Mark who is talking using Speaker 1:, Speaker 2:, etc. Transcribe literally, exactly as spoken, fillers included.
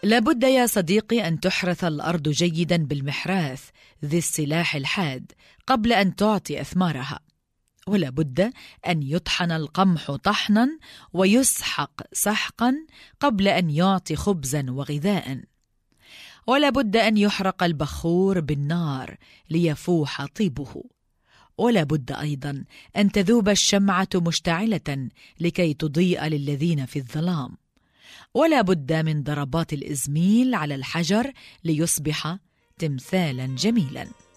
Speaker 1: لابد يا صديقي أن تحرث الأرض جيداً بالمحراث ذي السلاح الحاد قبل أن تعطي أثمارها، ولا بد أن يطحن القمح طحناً ويسحق سحقاً قبل أن يعطي خبزاً وغذاءً، ولا بد أن يحرق البخور بالنار ليفوح طيبه، ولا بد أيضاً أن تذوب الشمعة مشتعلة لكي تضيء للذين في الظلام، ولا بد من ضربات الإزميل على الحجر ليصبح تمثالاً جميلاً.